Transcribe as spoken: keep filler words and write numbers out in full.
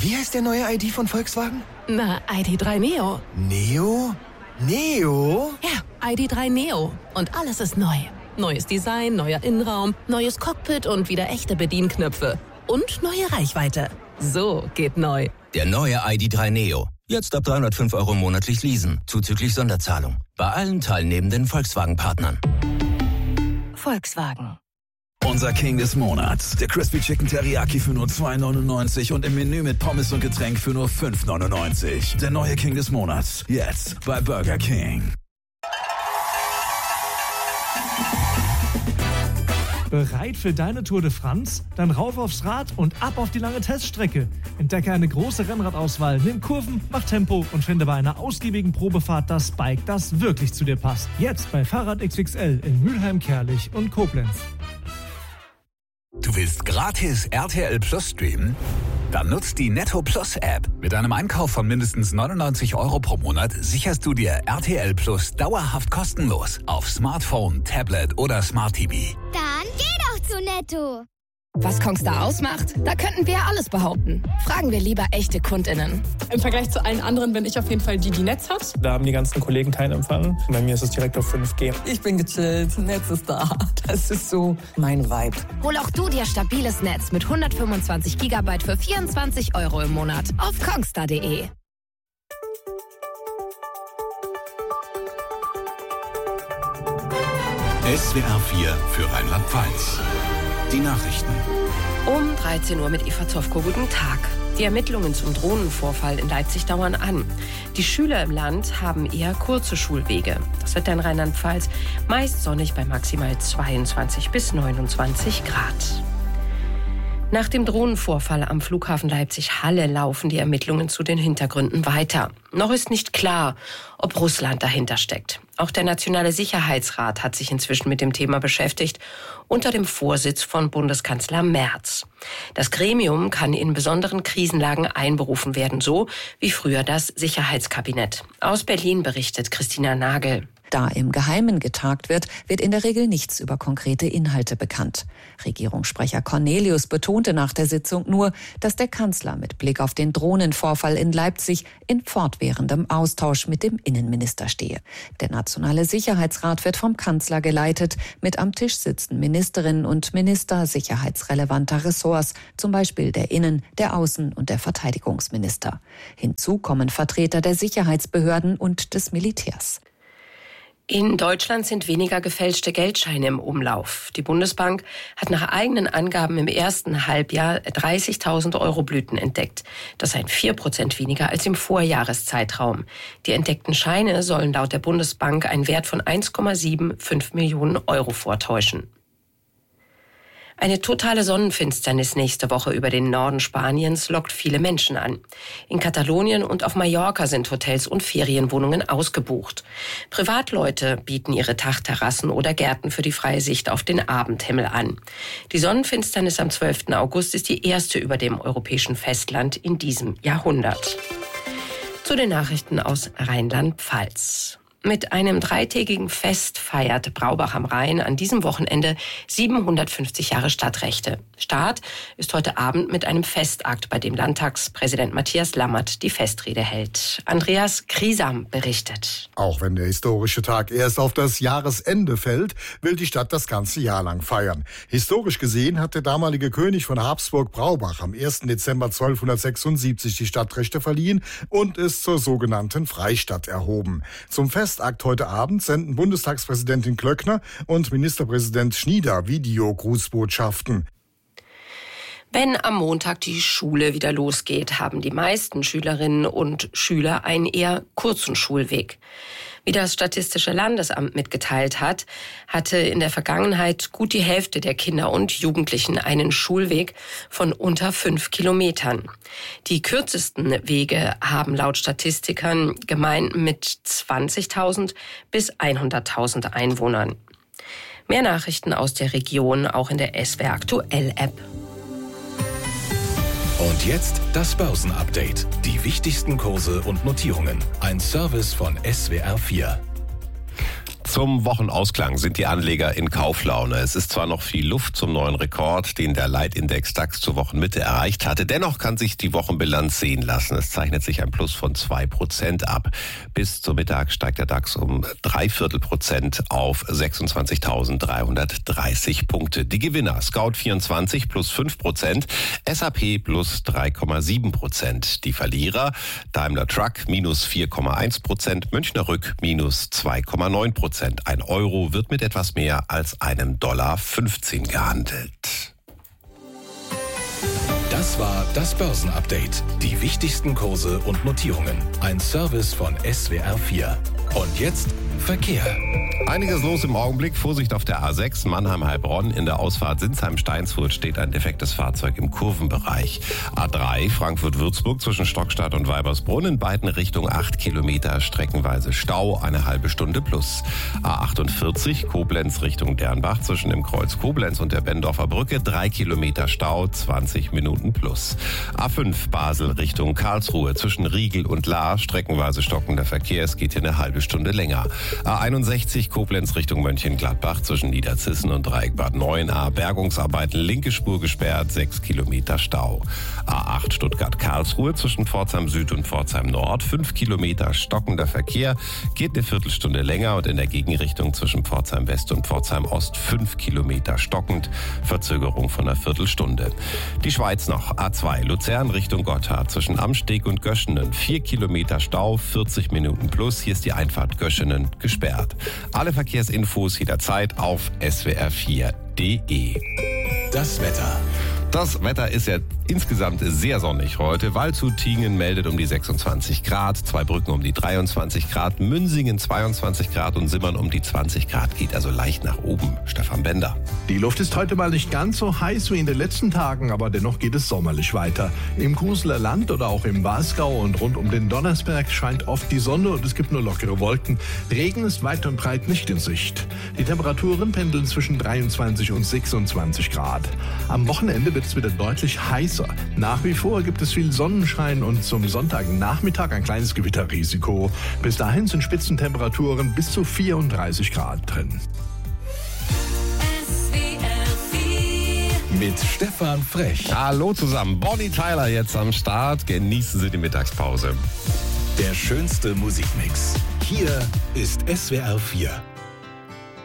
Wie heißt der neue I D von Volkswagen? Na, I D drei Neo. Neo? Neo? Ja, I D drei Neo. Und alles ist neu. Neues Design, neuer Innenraum, neues Cockpit und wieder echte Bedienknöpfe. Und neue Reichweite. So geht neu. Der neue I D drei Neo. Jetzt ab dreihundertfünf Euro monatlich leasen, zuzüglich Sonderzahlung. Bei allen teilnehmenden Volkswagen-Partnern. Volkswagen. Unser King des Monats. Der Crispy Chicken Teriyaki für nur zwei neunundneunzig und im Menü mit Pommes und Getränk für nur fünf neunundneunzig. Der neue King des Monats. Jetzt bei Burger King. Bereit für deine Tour de France? Dann rauf aufs Rad und ab auf die lange Teststrecke. Entdecke eine große Rennradauswahl, nimm Kurven, mach Tempo und finde bei einer ausgiebigen Probefahrt das Bike, das wirklich zu dir passt. Jetzt bei Fahrrad X X L in Mülheim, Kerlich und Koblenz. Du willst gratis R T L Plus streamen? Dann nutzt die Netto Plus App. Mit einem Einkauf von mindestens neunundneunzig Euro pro Monat sicherst du dir R T L Plus dauerhaft kostenlos auf Smartphone, Tablet oder Smart T V. Dann geh doch zu Netto. Was Kongstar ausmacht, da könnten wir alles behaupten. Fragen wir lieber echte KundInnen. Im Vergleich zu allen anderen bin ich auf jeden Fall die, die Netz hat. Da haben die ganzen Kollegen keinen Empfang. Bei mir ist es direkt auf fünf G. Ich bin gechillt, Netz ist da. Das ist so mein Vibe. Hol auch du dir stabiles Netz mit hundertfünfundzwanzig Gigabyte für vierundzwanzig Euro im Monat auf kongstar punkt de. S W R vier für Rheinland-Pfalz. Die Nachrichten. Um dreizehn Uhr mit Eva Zofko. Guten Tag. Die Ermittlungen zum Drohnenvorfall in Leipzig dauern an. Die Schüler im Land haben eher kurze Schulwege. Das Wetter in Rheinland-Pfalz meist sonnig bei maximal zweiundzwanzig bis neunundzwanzig Grad. Nach dem Drohnenvorfall am Flughafen Leipzig-Halle laufen die Ermittlungen zu den Hintergründen weiter. Noch ist nicht klar, ob Russland dahinter steckt. Auch der Nationale Sicherheitsrat hat sich inzwischen mit dem Thema beschäftigt, unter dem Vorsitz von Bundeskanzler Merz. Das Gremium kann in besonderen Krisenlagen einberufen werden, so wie früher das Sicherheitskabinett. Aus Berlin berichtet Christina Nagel. Da im Geheimen getagt wird, wird in der Regel nichts über konkrete Inhalte bekannt. Regierungssprecher Cornelius betonte nach der Sitzung nur, dass der Kanzler mit Blick auf den Drohnenvorfall in Leipzig in fortwährendem Austausch mit dem Innenminister stehe. Der Nationale Sicherheitsrat wird vom Kanzler geleitet. Mit am Tisch sitzen Ministerinnen und Minister sicherheitsrelevanter Ressorts, zum Beispiel der Innen-, der Außen- und der Verteidigungsminister. Hinzu kommen Vertreter der Sicherheitsbehörden und des Militärs. In Deutschland sind weniger gefälschte Geldscheine im Umlauf. Die Bundesbank hat nach eigenen Angaben im ersten Halbjahr dreißigtausend Euro Blüten entdeckt. Das seien vier Prozent weniger als im Vorjahreszeitraum. Die entdeckten Scheine sollen laut der Bundesbank einen Wert von eins Komma fünfundsiebzig Millionen Euro vortäuschen. Eine totale Sonnenfinsternis nächste Woche über den Norden Spaniens lockt viele Menschen an. In Katalonien und auf Mallorca sind Hotels und Ferienwohnungen ausgebucht. Privatleute bieten ihre Dachterrassen oder Gärten für die freie Sicht auf den Abendhimmel an. Die Sonnenfinsternis am zwölften August ist die erste über dem europäischen Festland in diesem Jahrhundert. Zu den Nachrichten aus Rheinland-Pfalz. Mit einem dreitägigen Fest feiert Braubach am Rhein an diesem Wochenende siebenhundertfünfzig Jahre Stadtrechte. Start ist heute Abend mit einem Festakt, bei dem Landtagspräsident Matthias Lammert die Festrede hält. Andreas Kriesam berichtet. Auch wenn der historische Tag erst auf das Jahresende fällt, will die Stadt das ganze Jahr lang feiern. Historisch gesehen hat der damalige König von Habsburg Braubach am ersten Dezember zwölfhundertsechsundsiebzig die Stadtrechte verliehen und es zur sogenannten Freistadt erhoben. Zum Fest Festakt heute Abend senden Bundestagspräsidentin Klöckner und Ministerpräsident Schnieder Videogrußbotschaften. Wenn am Montag die Schule wieder losgeht, haben die meisten Schülerinnen und Schüler einen eher kurzen Schulweg. Wie das Statistische Landesamt mitgeteilt hat, hatte in der Vergangenheit gut die Hälfte der Kinder und Jugendlichen einen Schulweg von unter fünf Kilometern. Die kürzesten Wege haben laut Statistikern Gemeinden mit zwanzigtausend bis hunderttausend Einwohnern. Mehr Nachrichten aus der Region auch in der S W R Aktuell App. Und jetzt das Börsenupdate. Die wichtigsten Kurse und Notierungen. Ein Service von S W R vier. Zum Wochenausklang sind die Anleger in Kauflaune. Es ist zwar noch viel Luft zum neuen Rekord, den der Leitindex DAX zur Wochenmitte erreicht hatte. Dennoch kann sich die Wochenbilanz sehen lassen. Es zeichnet sich ein Plus von zwei Prozent ab. Bis zum Mittag steigt der DAX um drei Viertel Prozent auf sechsundzwanzigtausenddreihundertdreißig Punkte. Die Gewinner: Scout vierundzwanzig plus fünf Prozent, S A P plus drei Komma sieben Prozent. Die Verlierer: Daimler Truck minus vier Komma eins Prozent, Münchner Rück minus zwei Komma neun Prozent. Ein Euro wird mit etwas mehr als einem Dollar fünfzehn gehandelt. Das war das Börsenupdate. Die wichtigsten Kurse und Notierungen. Ein Service von S W R vier. Und jetzt Verkehr. Einiges los im Augenblick. Vorsicht auf der A sechs Mannheim-Heilbronn. In der Ausfahrt Sinsheim-Steinsfurt steht ein defektes Fahrzeug im Kurvenbereich. A drei Frankfurt-Würzburg zwischen Stockstadt und Weibersbrunn in beiden Richtungen acht Kilometer, streckenweise Stau, eine halbe Stunde plus. A achtundvierzig Koblenz Richtung Dernbach zwischen dem Kreuz Koblenz und der Bendorfer Brücke drei Kilometer Stau, zwanzig Minuten plus. A fünf Basel Richtung Karlsruhe zwischen Riegel und Lahr, streckenweise stockender Verkehr, es geht hier eine halbe Stunde länger. A einundsechzig Koblenz Richtung Mönchengladbach zwischen Niederzissen und Dreieck Bad neun A Bergungsarbeiten, linke Spur gesperrt, sechs Kilometer Stau. A acht Stuttgart-Karlsruhe zwischen Pforzheim Süd und Pforzheim Nord, fünf Kilometer stockender Verkehr, geht eine Viertelstunde länger und in der Gegenrichtung zwischen Pforzheim West und Pforzheim Ost fünf Kilometer stockend, Verzögerung von einer Viertelstunde. Die Schweiz noch, A zwei Luzern Richtung Gotthard zwischen Amsteg und Göschenen, vier Kilometer Stau, vierzig Minuten plus, hier ist die Einfahrt Göschenen gesperrt. Alle Verkehrsinfos jederzeit auf S W R vier punkt de. Das Wetter. Das Wetter ist ja insgesamt sehr sonnig heute. Waldshut-Tiengen meldet um die sechsundzwanzig Grad, Zweibrücken um die dreiundzwanzig Grad, Münsingen zweiundzwanzig Grad und Simmern um die zwanzig Grad. Geht also leicht nach oben. Stefan Bender. Die Luft ist heute mal nicht ganz so heiß wie in den letzten Tagen, aber dennoch geht es sommerlich weiter. Im Kuseler Land oder auch im Wasgau und rund um den Donnersberg scheint oft die Sonne und es gibt nur lockere Wolken. Regen ist weit und breit nicht in Sicht. Die Temperaturen pendeln zwischen dreiundzwanzig und sechsundzwanzig Grad. Am Wochenende wird es wieder deutlich heißer. Nach wie vor gibt es viel Sonnenschein und zum Sonntagnachmittag ein kleines Gewitterrisiko. Bis dahin sind Spitzentemperaturen bis zu vierunddreißig Grad drin. Mit Stefan Frech. Hallo zusammen. Bonnie Tyler jetzt am Start. Genießen Sie die Mittagspause. Der schönste Musikmix. Hier ist S W R vier.